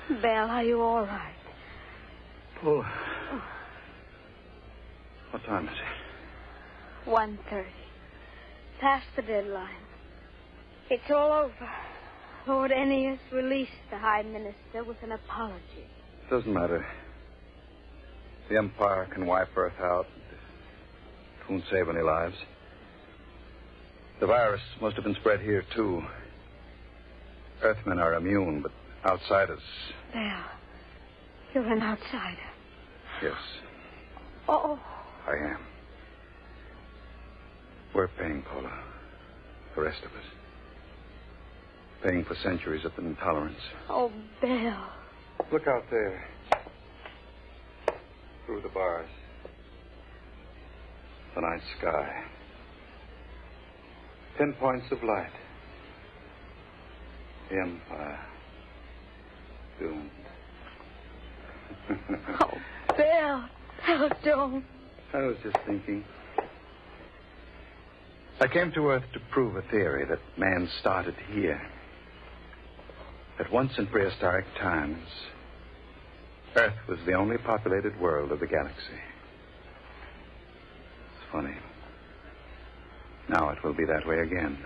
Belle, are you all right? Oh. What time is it? 1:30. Past the deadline. It's all over. Lord Ennius released the High Minister with an apology. Doesn't matter. The Empire can wipe Earth out. It won't save any lives. The virus must have been spread here, too. Earthmen are immune, but outsiders... Belle, you're an outsider. Yes. Oh. I am. We're paying, Paula. The rest of us. Paying for centuries of intolerance. Oh, Belle. Look out there. Through the bars. The night sky. 10 points of light. The Empire. Doomed. Oh, Belle. Belle, don't. I was just thinking. I came to Earth to prove a theory that man started here. That once in prehistoric times, Earth was the only populated world of the galaxy. It's funny. Now it will be that way again.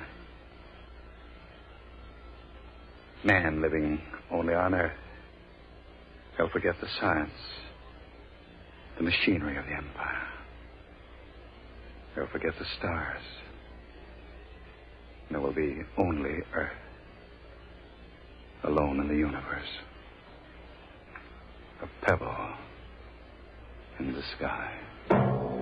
Man living only on Earth. He'll forget the science, the machinery of the Empire. He'll forget the stars. There will be only Earth. Alone in the universe. A pebble in the sky.